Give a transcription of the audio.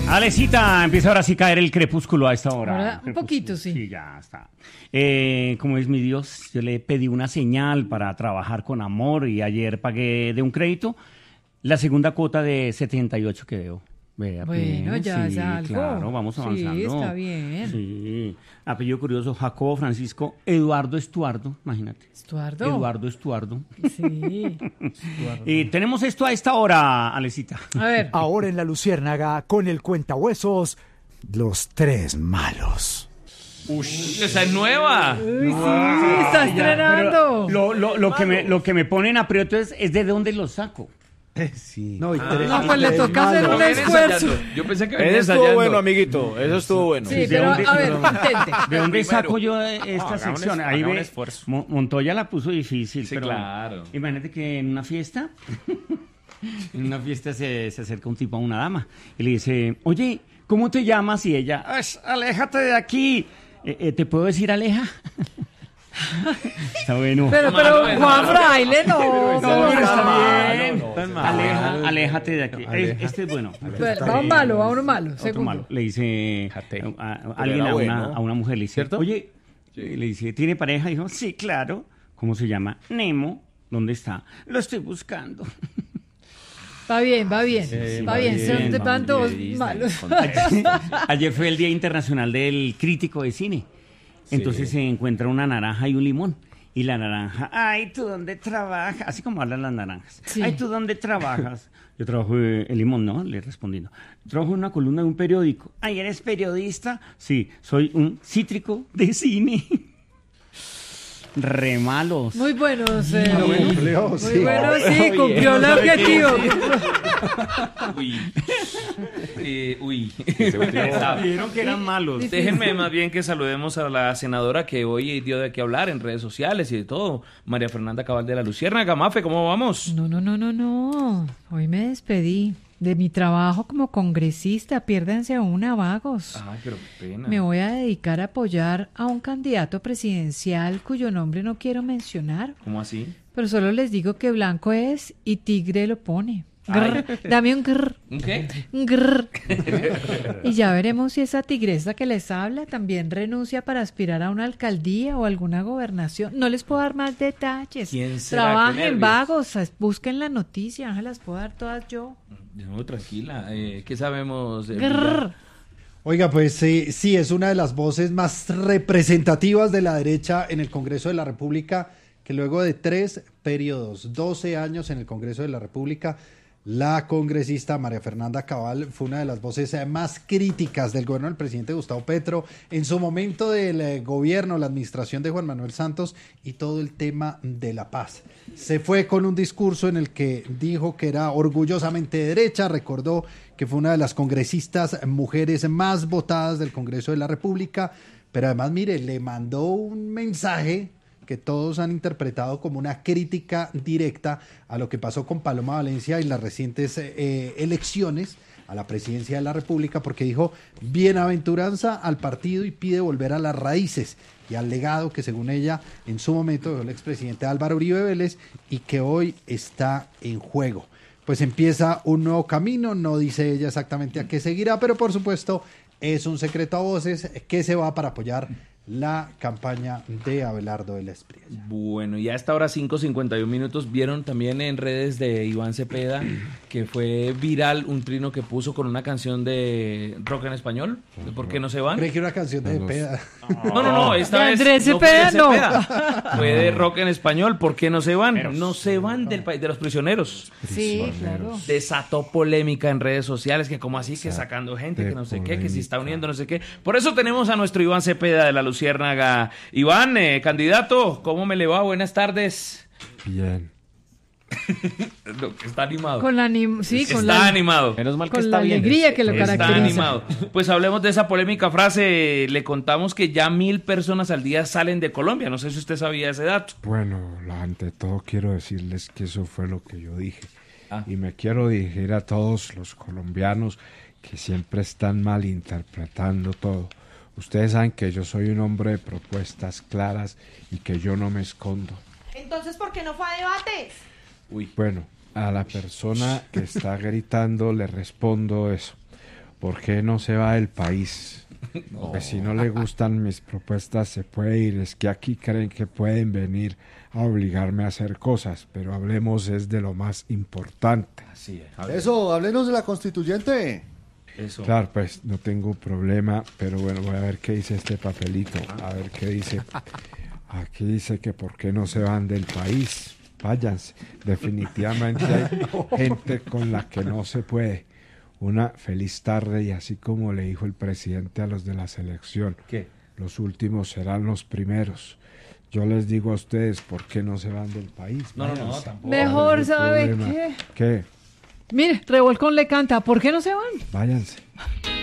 Alecita, empieza ahora sí a caer el crepúsculo a esta hora. Ahora, un poquito, sí. Sí, ya está. Como es mi Dios, yo le pedí una señal para trabajar con amor y ayer pagué de un crédito la segunda cuota de 78 que debo. Vea, Bueno, pues, ya sí, es algo. claro, vamos avanzando. Sí, está bien. Sí, apellido curioso, Jacobo Francisco Eduardo Estuardo, imagínate. Estuardo. Eduardo Estuardo. Sí. Y tenemos esto a esta hora, Alecita. A ver. Ahora en La Luciérnaga, con el cuentahuesos, los tres malos. Esa es nueva. Uy, sí, está estrenando. Lo que me pone en aprieto es de dónde lo saco. Sí. No, No, pues le toca hacer un esfuerzo. Yo pensé que Eso venía estuvo ensayando. bueno, amiguito. Eso estuvo bueno. Sí, pero dónde- a ver, intente. ¿De dónde Primero. saco yo esta sección? Ahí haga un ve, esfuerzo. Montoya la puso difícil, Sí, pero claro. imagínate que en una fiesta, se acerca un tipo a una dama y le dice, oye, ¿cómo te llamas? Y ella, aléjate de aquí. ¿Te puedo decir aleja? Está bueno. Pero Juan Fraile, no. No, pero está bien. Tan mal. Aléjate de aquí. Aleja. Este es bueno. Va un malo, va uno malo. Otro Segundo. malo. Le dice a alguien era a bueno. una mujer, le dice, ¿Cierto? oye, le dice, ¿tiene pareja? Dijo, sí, claro. ¿Cómo se llama? Nemo. ¿Dónde está? Lo estoy buscando. Va bien, va bien. Va bien, son de va tanto bien. malos. Ayer fue el Día Internacional del Crítico de Cine. Entonces se encuentra una naranja y un limón. Y la naranja, ay, ¿tú dónde trabajas? Así como hablan las naranjas. Sí. Ay, ¿tú dónde trabajas? Yo trabajo el limón, ¿no? Le respondiendo. Trabajo en una columna de un periódico. Ay, ¿eres periodista? Sí, soy un cítrico de cine. Re malos. Muy buenos. Cumplió, Muy sí. buenos, sí, Oye, cumplió el no sabe objetivo. Uy. Vieron que eran malos. Déjenme más bien que saludemos a la senadora que hoy dio de qué hablar en redes sociales y de todo. María Fernanda Cabal de la Luciérnaga. Mafe, ¿cómo vamos? No. Hoy me despedí de mi trabajo como congresista. Piérdense una, vagos. Ay, pero qué pena. Me voy a dedicar a apoyar a un candidato presidencial cuyo nombre no quiero mencionar, ¿Cómo así? pero solo les digo que blanco es y tigre lo pone. Grr, dame un grr, ¿Un qué? un grr. Y ya veremos si esa tigresa que les habla también renuncia para aspirar a una alcaldía o alguna gobernación. No les puedo dar más detalles. ¿Quién será? Qué Trabajen, nervios. vagos, busquen la noticia, no se las puedo dar todas yo. No, tranquila. ¿Qué sabemos? Grr. Oiga, pues sí, es una de las voces más representativas de la derecha en el Congreso de la República, que luego de 3 periodos, 12 años en el Congreso de la República, la congresista María Fernanda Cabal fue una de las voces más críticas del gobierno del presidente Gustavo Petro en su momento del gobierno, la administración de Juan Manuel Santos y todo el tema de la paz. Se fue con un discurso en el que dijo que era orgullosamente derecha, recordó que fue una de las congresistas mujeres más votadas del Congreso de la República, pero además, mire, le mandó un mensaje que todos han interpretado como una crítica directa a lo que pasó con Paloma Valencia en las recientes elecciones a la presidencia de la República, porque dijo bienaventuranza al partido y pide volver a las raíces y al legado que según ella en su momento dejó el expresidente Álvaro Uribe Vélez y que hoy está en juego. Pues empieza un nuevo camino, no dice ella exactamente a qué seguirá, pero por supuesto es un secreto a voces que se va para apoyar la campaña de Abelardo de la Espriella. Bueno, y a esta hora 5:51 vieron también en redes de Iván Cepeda que fue viral un trino que puso con una canción de rock en español, de ¿Por qué no se van? Creí que era una canción de Cepeda. No, esta ¿De vez Andrés no fue de Cepeda? No. Cepeda. Fue de rock en español, ¿por qué no se van? No se van del país, de los prisioneros. Sí, claro. Desató polémica en redes sociales, que como así, que sacando gente, que no sé qué, que si está uniendo, no sé qué. Por eso tenemos a nuestro Iván Cepeda de la Luciérnaga. Iván, candidato, ¿cómo me le va? Buenas tardes. Bien. Está animado. Con la Está animado. Menos mal que con está la bien. alegría que lo Está caracteriza. animado. Pues hablemos de esa polémica frase. Le contamos que ya 1,000 personas al día salen de Colombia. No sé si usted sabía ese dato. Bueno, ante todo quiero decirles que eso fue lo que yo dije. Ah. Y me quiero dirigir a todos los colombianos que siempre están malinterpretando todo. Ustedes saben que yo soy un hombre de propuestas claras y que yo no me escondo. Entonces, ¿por qué no fue a debates? Uy. Bueno, a la persona que está gritando le respondo eso. ¿por qué no se va del país? Pues si no le gustan mis propuestas se puede ir, es que aquí creen que pueden venir a obligarme a hacer cosas, pero hablemos es de lo más importante. Así es. Eso, háblenos de la constituyente. Eso. Claro, pues no tengo problema, pero bueno, voy a ver qué dice este papelito, a ver qué dice. Aquí dice que por qué no se van del país, váyanse. Definitivamente hay gente con la que no se puede. Una feliz tarde y así como le dijo el presidente a los de la selección, ¿Qué? los últimos serán los primeros. Yo les digo a ustedes, ¿por qué no se van del país? No, Váyanse. tampoco. Mejor, ¿Cuál es el ¿sabe problema? qué? ¿Qué? Mire, Revolcón le canta, ¿por qué no se van? Váyanse.